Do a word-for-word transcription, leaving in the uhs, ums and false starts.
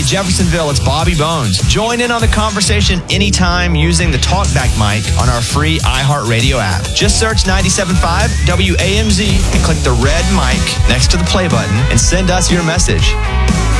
Hey, Jeffersonville, it's Bobby Bones. Join in on the conversation anytime using the TalkBack mic on our free iHeartRadio app. Just search ninety-seven point five W A M Z and click the red mic next to the play button and send us your message.